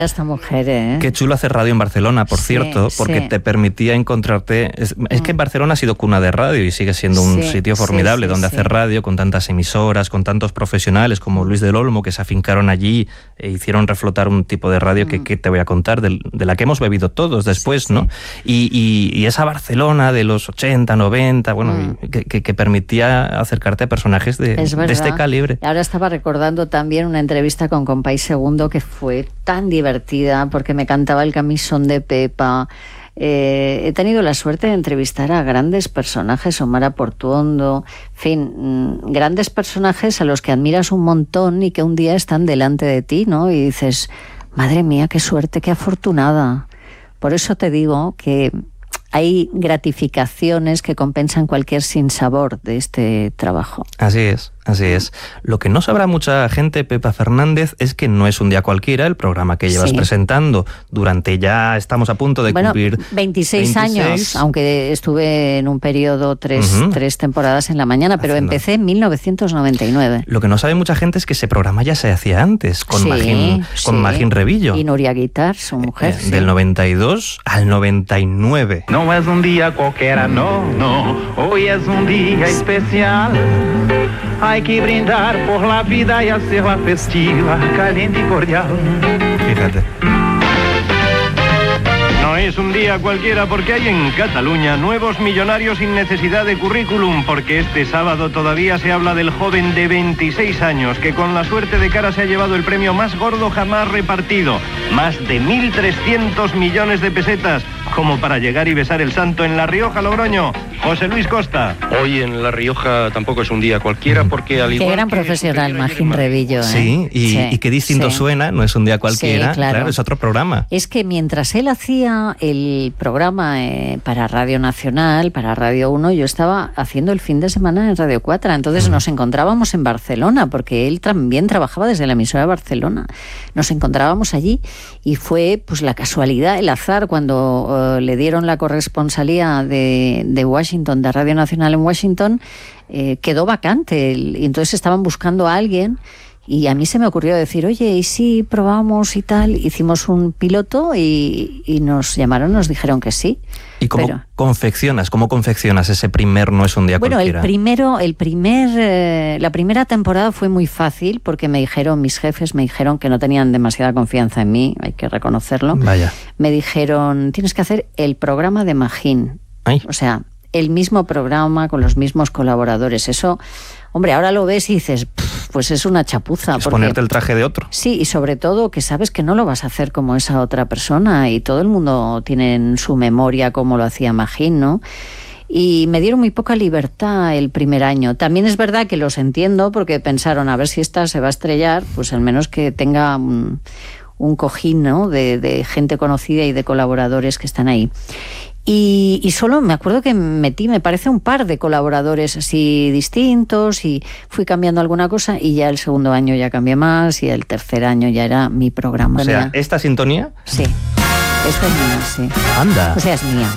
Esta mujer, ¿eh? Qué chulo hacer radio en Barcelona, por cierto, porque te permitía encontrarte... Es que Barcelona ha sido cuna de radio y sigue siendo un sitio formidable donde hacer radio, con tantas emisoras, con tantos profesionales como Luis del Olmo, que se afincaron allí e hicieron reflotar un tipo de radio que te voy a contar, de la que hemos bebido todos después, ¿no? Y esa Barcelona de los 80, 90, bueno, que permitía acercarte a personajes de este calibre. Ahora estaba recordando también una entrevista con Compay Segundo que fue tan divertida porque me cantaba el camisón de Pepa. He tenido la suerte de entrevistar a grandes personajes, Omar Portuondo, en fin, grandes personajes a los que admiras un montón y que un día están delante de ti, ¿no? Y dices, madre mía, qué suerte, qué afortunada. Por eso te digo que hay gratificaciones que compensan cualquier sinsabor de este trabajo. Así es. Así es. Lo que no sabrá mucha gente, Pepa Fernández, es que no es un día cualquiera el programa que llevas presentando durante ya estamos a punto de cumplir 26 años, aunque estuve en un periodo tres temporadas en la mañana, pero empecé en 1999. Lo que no sabe mucha gente es que ese programa ya se hacía antes, con Magín Revillo. Y Nuria Guitar, su mujer. Del 92 al 99. No es un día cualquiera, no. Hoy es un día especial. Hay que brindar por la vida y hacerla festiva, caliente y cordial. Fíjate. No es un día cualquiera porque hay en Cataluña nuevos millonarios sin necesidad de currículum, porque este sábado todavía se habla del joven de 26 años que con la suerte de cara se ha llevado el premio más gordo jamás repartido, más de 1.300 millones de pesetas, como para llegar y besar el santo en La Rioja, Logroño. José Luis Costa. Hoy en La Rioja tampoco es un día cualquiera porque al igual qué gran profesional Magín Revillo. Sí, y qué distinto suena, no es un día cualquiera, claro, es otro programa. Es que mientras él hacía el programa para Radio Nacional, para Radio 1, yo estaba haciendo el fin de semana en Radio 4, entonces nos encontrábamos en Barcelona, porque él también trabajaba desde la emisora de Barcelona. Nos encontrábamos allí y fue pues la casualidad, el azar, cuando le dieron la corresponsalía de Washington, de Radio Nacional en Washington, quedó vacante y entonces estaban buscando a alguien y a mí se me ocurrió decir, oye, ¿y si probamos y tal? Hicimos un piloto y nos llamaron, nos dijeron que sí. ¿Y cómo confeccionas ese primer No es un día cualquiera? La primera temporada fue muy fácil porque mis jefes me dijeron que no tenían demasiada confianza en mí, hay que reconocerlo. Vaya. Me dijeron, tienes que hacer el programa de Magín. Ay. O sea, el mismo programa con los mismos colaboradores. Eso, hombre, ahora lo ves y dices, pues es una chapuza. Es ponerte el traje de otro. Sí, y sobre todo que sabes que no lo vas a hacer como esa otra persona y todo el mundo tiene en su memoria cómo lo hacía Magín, ¿no? Y me dieron muy poca libertad el primer año. También es verdad que los entiendo porque pensaron, a ver si esta se va a estrellar, pues al menos que tenga un cojín, ¿no? de gente conocida y de colaboradores que están ahí. Y solo me acuerdo que metí, me parece, un par de colaboradores así distintos y fui cambiando alguna cosa y ya el segundo año ya cambié más y el tercer año ya era mi programa. O sea, ¿esta sintonía? Sí, esta es mía, sí. Anda. O sea, es mía.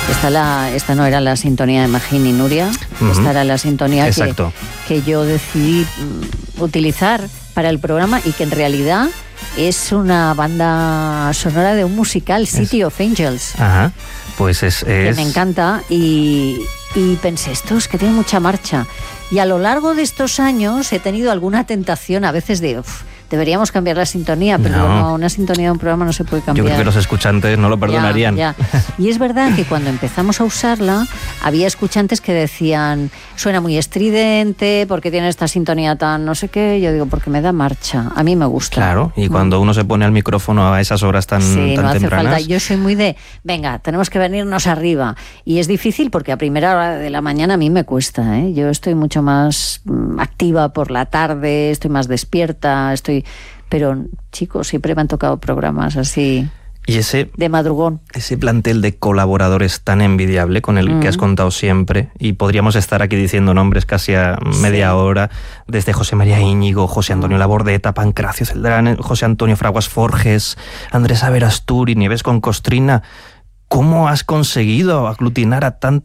Esta no era la sintonía de Magín y Nuria, esta era la sintonía que yo decidí utilizar para el programa y que en realidad es una banda sonora de un musical, City of Angels. Ajá. Pues que me encanta y pensé, esto es que tiene mucha marcha. Y a lo largo de estos años he tenido alguna tentación a veces de... deberíamos cambiar la sintonía, pero no, una sintonía de un programa no se puede cambiar. Yo creo que los escuchantes no lo perdonarían. Ya. Y es verdad que cuando empezamos a usarla, había escuchantes que decían, suena muy estridente, ¿por qué tiene esta sintonía tan no sé qué? Yo digo, porque me da marcha, a mí me gusta. Claro, y cuando uno se pone al micrófono a esas horas tan no hace tempranas... falta. Yo soy muy de, venga, tenemos que venirnos arriba. Y es difícil porque a primera hora de la mañana a mí me cuesta, ¿eh? Yo estoy mucho más activa por la tarde, estoy más despierta, pero chicos, siempre me han tocado programas así y de madrugón. Ese plantel de colaboradores tan envidiable con el que has contado siempre, y podríamos estar aquí diciendo nombres casi a media hora, desde José María Íñigo, José Antonio Labordeta, Pancracio Celdrán, José Antonio Fraguas Forges, Andrés Averasturi, Nieves con Costrina. ¿Cómo has conseguido aglutinar a tantos